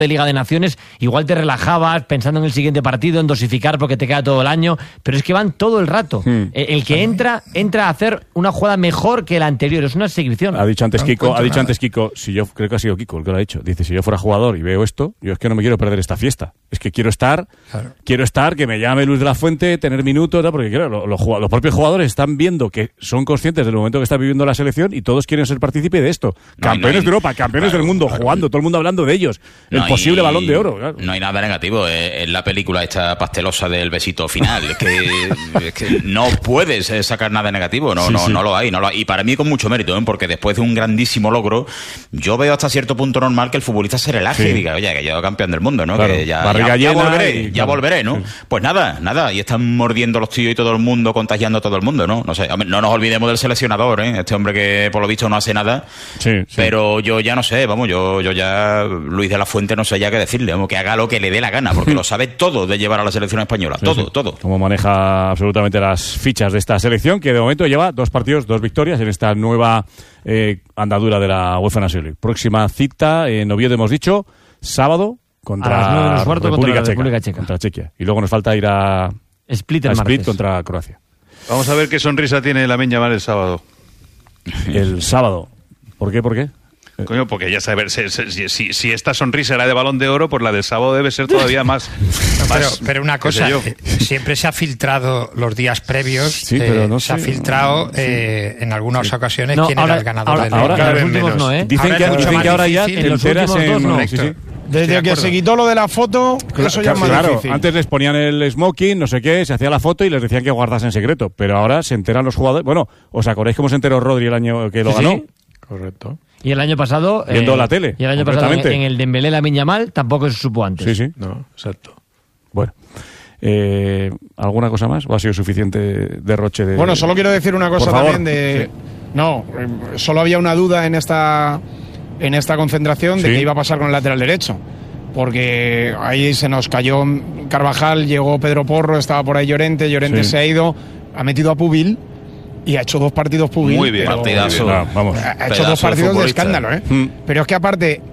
de Liga de Naciones, igual te relajabas pensando en el siguiente partido, en dosificar porque te queda todo el año, pero es que van todo el rato. El que entra a hacer una jugada mejor que la anterior, es una exhibición. Ha dicho antes Kiko, si yo creo que ha sido Kiko el que lo ha dicho, dice, si yo fuera jugador y veo esto, yo es que no me quiero perder esta fiesta, es que quiero estar, que me llame Luis de la Fuente, tener minutos, ¿no? Porque claro, los propios jugadores están viendo que son conscientes del momento que está viviendo la selección y todos quieren ser partícipes de esto. Campeones de Europa, campeones del mundo, jugando, todo el mundo hablando de ellos. Posible Balón de Oro. Claro. No hay nada negativo. Es la película esta pastelosa del besito final. Es que no puedes sacar nada negativo. No lo hay. Y para mí con mucho mérito, ¿eh? Porque después de un grandísimo logro, yo veo hasta cierto punto normal que el futbolista se relaje y diga, oye, que yo campeón del mundo, ¿no? Claro. Que ya volveré, ¿no? Pues nada. Y están mordiendo los tíos y todo el mundo, contagiando a todo el mundo, ¿no? No sé, no nos olvidemos del seleccionador, ¿eh? Este hombre que por lo visto no hace nada. Pero yo ya no sé, yo ya, Luis de la Fuente, no sé ya qué decirle, que haga lo que le dé la gana, porque lo sabe todo de llevar a la selección española, todo. Como maneja absolutamente las fichas de esta selección, que de momento lleva 2 partidos, 2 victorias en esta nueva andadura de la UEFA Nations League. Próxima cita en Oviedo, hemos dicho, sábado contra República Checa. Contra Chequia. Y luego nos falta ir a Split contra Croacia. Vamos a ver qué sonrisa tiene Lamine Yamal el sábado. El sábado. ¿Por qué? Coño, porque ya sabes, si esta sonrisa era de Balón de Oro, pues la del sábado debe ser todavía más. Pero una cosa, siempre se ha filtrado los días previos, pero no se ha filtrado en algunas ocasiones quién era el ganador del ahora en los últimos no, ¿eh? Dicen que ahora ya te enteras en... Desde que se quitó lo de la foto, eso ya es más difícil. Antes les ponían el smoking, no sé qué, se hacía la foto y les decían que guardasen en secreto, pero ahora se enteran los jugadores. Bueno, ¿os acordáis cómo se enteró Rodri el año que lo ganó? Correcto. Y el año pasado... Viendo la tele. Y el año pasado en el Dembélé Lamine Yamal tampoco se supo antes. Sí. No, exacto. Bueno. ¿Alguna cosa más? ¿O ha sido suficiente derroche de...? Bueno, solo quiero decir una cosa también de... Sí. No, solo había una duda en esta concentración de qué iba a pasar con el lateral derecho. Porque ahí se nos cayó Carvajal, llegó Pedro Porro, estaba por ahí Llorente se ha ido, ha metido a Pubil y ha hecho 2 partidos Pubil. Muy bien, partidazo. Vamos. Ha hecho 2 partidos de escándalo, ¿eh? Pero es que aparte,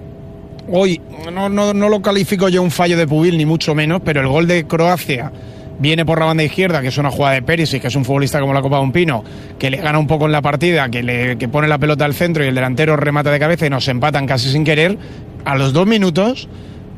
hoy no lo califico yo un fallo de Pubil, ni mucho menos, pero el gol de Croacia viene por la banda izquierda, que es una jugada de Perisic, que es un futbolista como la Copa de un Pino, que le gana un poco en la partida, que pone la pelota al centro y el delantero remata de cabeza y nos empatan casi sin querer. A los 2 minutos...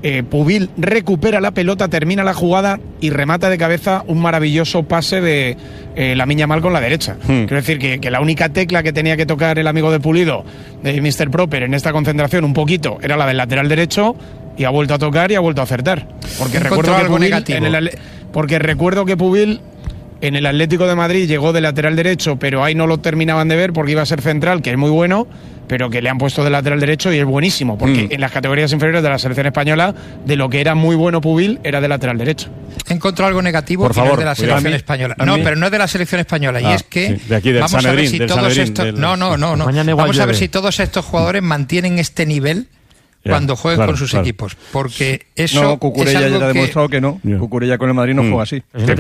Pubil recupera la pelota, termina la jugada y remata de cabeza un maravilloso pase de Lamine Yamal con la derecha. Quiero decir que la única tecla que tenía que tocar el amigo de Pulido, de Mr. Proper, en esta concentración un poquito, era la del lateral derecho, y ha vuelto a tocar y ha vuelto a acertar. Porque recuerdo que Pubil, recuerdo que Pubil en el Atlético de Madrid llegó de lateral derecho, pero ahí no lo terminaban de ver porque iba a ser central, que es muy bueno, pero que le han puesto de lateral derecho y es buenísimo, porque en las categorías inferiores de la selección española, de lo que era muy bueno Pubil, era de lateral derecho. He encontrado algo negativo, por favor, no es de la selección española. No, pero no es de la selección española, y es que de aquí, del vamos a ver si todos estos... No. Vamos a ver si todos estos jugadores mantienen este nivel cuando jueguen con sus equipos, porque eso no, Cucurella ya ha demostrado que no. Cucurella con el Madrid no juega así. No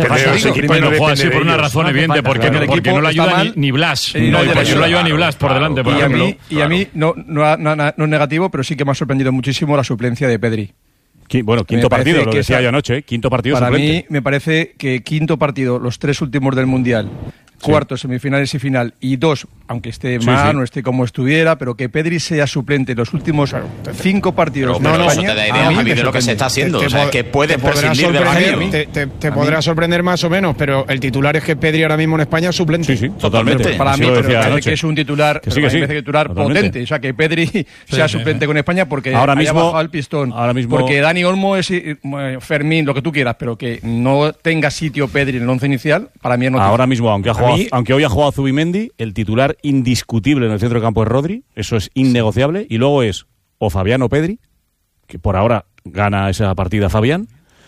juega así por una razón evidente, porque no le ayuda ni Blas. No le ayuda ni Blas por delante, por ejemplo. Y a mí no es negativo, pero sí que me ha sorprendido muchísimo la suplencia de Pedri. Bueno, quinto partido, lo decía yo anoche, quinto partido para suplente. Mí me parece que quinto partido, los 3 últimos del Mundial, cuartos, semifinales y final, y 2, aunque esté mal, no esté como estuviera, pero que Pedri sea suplente en los últimos 5 partidos de España, eso te da idea, Javi, de lo que se está haciendo. O sea, que puedes prescindir de Javi. Te podrá sorprender más o menos, pero el titular es que Pedri ahora mismo en España es suplente. Sí, totalmente. Para mí me parece que es un titular, potente. O sea, que Pedri sea suplente con España porque ahora mismo haya bajado el pistón. Porque Dani Olmo es Fermín, lo que tú quieras, pero que no tenga sitio Pedri en el 11 inicial, para mí es noticia. Ahora mismo, aunque hoy ha jugado Zubimendi, el titular indiscutible en el centro de campo es Rodri, eso es innegociable, y luego es o Fabián o Pedri, que por ahora gana esa partida Fabián,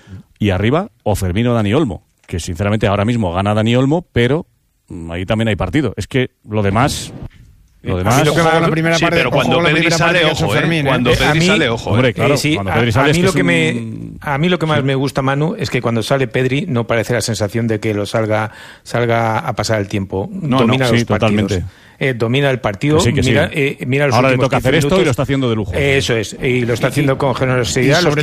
y arriba o Fermín o Dani Olmo, que sinceramente ahora mismo gana Dani Olmo, pero ahí también hay partido. Es que lo demás Lo demás, a mí lo que la primera parte, pero cuando Pedri sale, ojo, cuando Pedri sale, ojo. Hombre, claro, cuando Pedri sale a mí lo que más me gusta, Manu, es que cuando sale Pedri no parece la sensación de que lo salga a pasar el tiempo. Domina los partidos. Totalmente. Domina el partido, mira los ahora le toca hacer minutos. esto y lo está haciendo de lujo. Eso es, y lo está haciendo con generosidad.